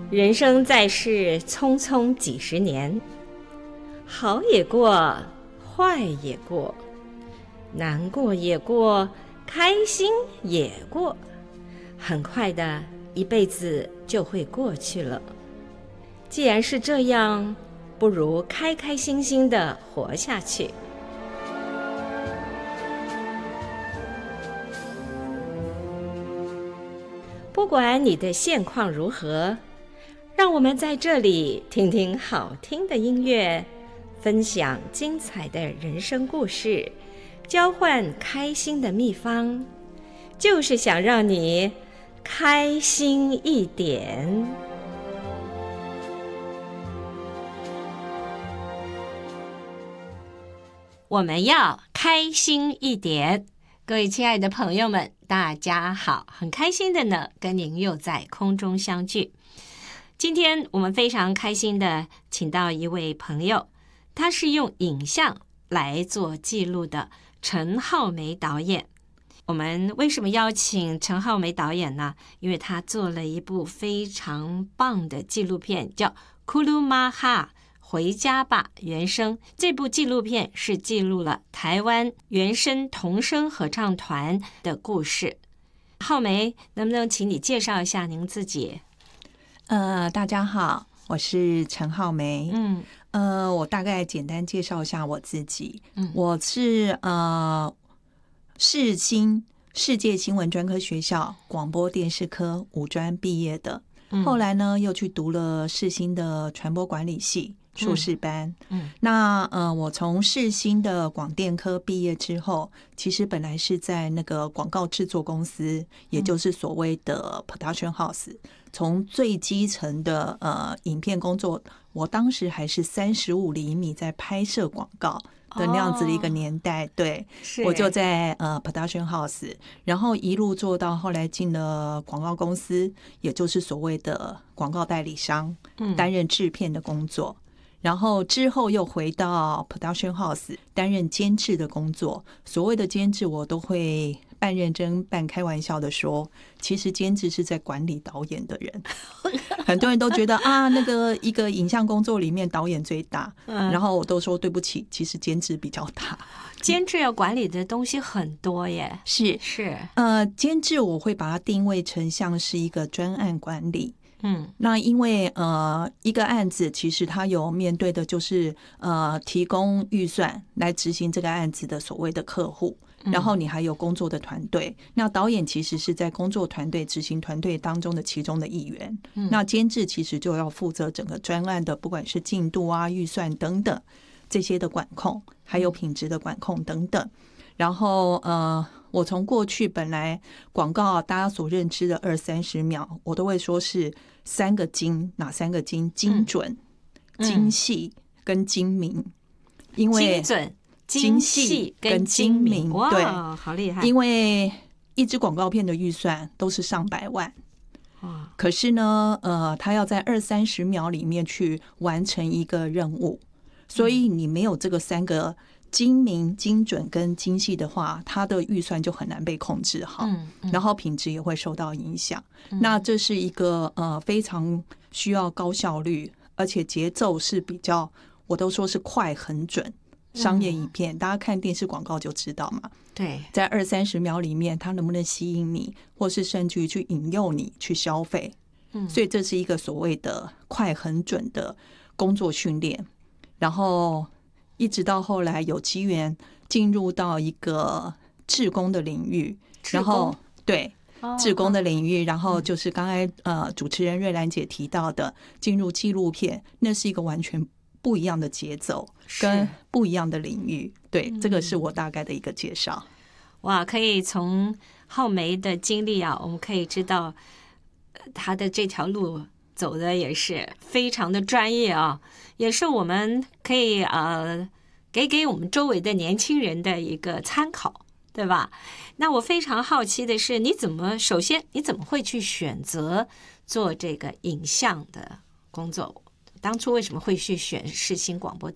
人生在世，匆匆几十年，好也过，坏也过，难过也过，开心也过，很快的一辈子就会过去了。既然是这样，不如开开心心的活下去。不管你的现况如何，让我们在这里听听好听的音乐，分享精彩的人生故事，交换开心的秘方，就是想让你开心一点。我们要开心一点。各位亲爱的朋友们，大家好，很开心的呢，跟您又在空中相聚。今天我们非常开心的请到一位朋友，他是用影像来做记录的陈浩梅导演。我们为什么邀请陈浩梅导演呢？因为他做了一部非常棒的纪录片，叫《库鲁玛哈回家吧原声》。这部纪录片是记录了台湾原声童声合唱团的故事。浩梅，能不能请你介绍一下您自己？ 大家好，我是陈浩梅。我大概简单介绍一下我自己。我是世界新闻专科学校广播电视科五专毕业的，后来呢又去读了世新的传播管理系硕士班。那我从世新的广电科毕业之后，其实本来是在那个广告制作公司，也就是所谓的 production house， 从最基层的影片工作，我当时还是35厘米在拍摄广告的那样子的一个年代。对，我就在production house， 然后一路做到后来进了广告公司，也就是所谓的广告代理商，担任制片的工作。然后之后又回到 production house 担任监制的工作。所谓的监制，我都会半认真半开玩笑的说，其实监制是在管理导演的人。很多人都觉得那个一个影像工作里面导演最大，然后我都说对不起，其实监制比较大。 监制要管理的东西很多耶。是， 监制我会把它定位成像是一个专案管理。那因为一个案子其实它有面对的就是提供预算来执行这个案子的所谓的客户，然后你还有工作的团队。那导演其实是在工作团队执行团队当中的其中的一员。那监制其实就要负责整个专案的不管是进度预算等等这些的管控，还有品质的管控等等。然后我从过去本来广告大家所认知的20-30秒，我都会说是3个精。哪3个精？精准、精细跟精明。因为精准、精细跟精明， 对， 好厉害。 因为一支广告片的预算都是上百万，可是呢他要在20-30秒里面去完成一个任务，所以你没有这个3个精明、精准跟精细的话，它的预算就很难被控制好，然后品质也会受到影响。那这是一个非常需要高效率，而且节奏是比较，我都说是快很准。商业影片大家看电视广告就知道嘛，对，在20-30秒里面它能不能吸引你，或是甚至于去引诱你去消费。所以这是一个所谓的快很准的工作训练。然后一直到后来有机缘进入到一个志工的领域，然后对志工的领域，然后就是刚才主持人瑞兰姐提到的进入纪录片，那是一个完全不一样的节奏跟不一样的领域。对，这个是我大概的一个介绍。 哇，可以从浩梅的经历我们可以知道她的这条路走的也是非常的专业也是我们可以给我们周围的年轻人的一个参考，对吧？那我非常好奇的是，首先你怎么会去选择做这个影像的工作？当初为什么会去选世新广播